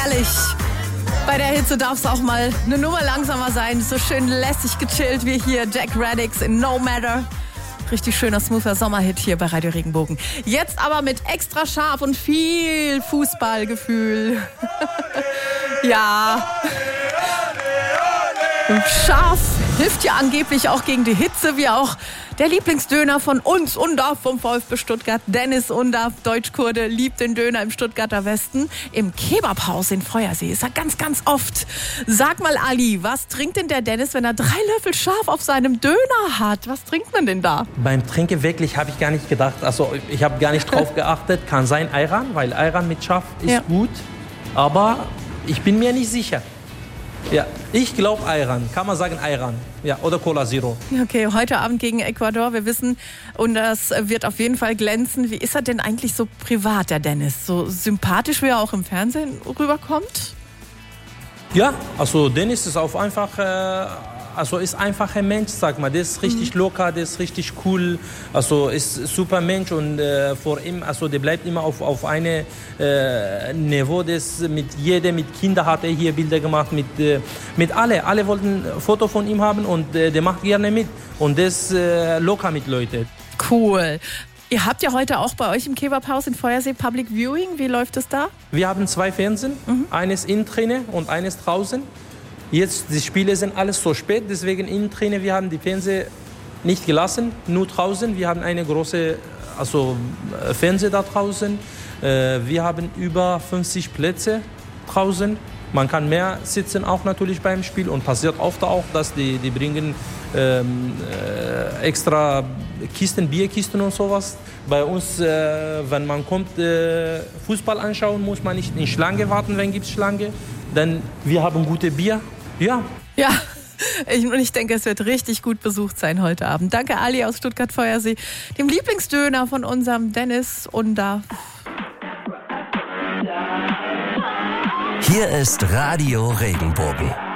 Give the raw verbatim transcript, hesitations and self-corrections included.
herrlich. Bei der Hitze darf es auch mal eine Nummer langsamer sein. So schön lässig gechillt wie hier Jack Radix in No Matter. Richtig schöner, smoother Sommerhit hier bei Radio Regenbogen. Jetzt aber mit extra scharf und viel Fußballgefühl. Ja. Scharf hilft ja angeblich auch gegen die Hitze, wie auch der Lieblingsdöner von uns, Undarf vom VfB Stuttgart. Dennis Undarf, Deutschkurde, liebt den Döner im Stuttgarter Westen. Im Kebabhaus in Feuersee ist er ganz, ganz oft. Sag mal, Ali, was trinkt denn der Dennis, wenn er drei Löffel scharf auf seinem Döner hat? Was trinkt man denn da? Beim Trinken wirklich habe ich gar nicht gedacht. Also ich habe gar nicht drauf geachtet. Kann sein Ayran, weil Ayran mit scharf ist ja gut. Aber ich bin mir nicht sicher. Ja, ich glaube Ayran. Kann man sagen Ayran. Ja, oder Cola Zero. Okay, heute Abend gegen Ecuador. Wir wissen, und das wird auf jeden Fall glänzen. Wie ist er denn eigentlich so privat, der Dennis? So sympathisch, wie er auch im Fernsehen rüberkommt? Ja, also Dennis ist auf einfach, äh, also ist einfach ein Mensch, sag mal. Der ist richtig mhm. locker, der ist richtig cool. Also ist ein super Mensch und äh, vor ihm, also der bleibt immer auf auf eine äh, Niveau. Das mit jedem, mit Kindern hat er hier Bilder gemacht, mit äh, mit alle, alle wollten ein Foto von ihm haben und äh, der macht gerne mit und der ist äh, locker mit Leuten. Cool. Ihr habt ja heute auch bei euch im Kebabhaus in Feuersee Public Viewing. Wie läuft es da? Wir haben zwei Fernsehen, mhm. eines innen drinne und eines draußen. Jetzt, die Spiele sind alles so spät, deswegen innen drinne, wir haben die Fernseher nicht gelassen, nur draußen. Wir haben eine große, also Fernseher da draußen. Wir haben über fünfzig Plätze draußen. Man kann mehr sitzen auch natürlich beim Spiel und passiert oft auch, dass die, die bringen ähm, äh, extra Kisten, Bierkisten und sowas. Bei uns, äh, wenn man kommt, äh, Fußball anschauen, muss man nicht in Schlange warten, wenn es Schlange. Denn wir haben gute Bier. Ja. Ja. Ich, ich denke, es wird richtig gut besucht sein heute Abend. Danke Ali aus Stuttgart-Feuersee, dem Lieblingsdöner von unserem Dennis Undarf. Hier ist Radio Regenbogen.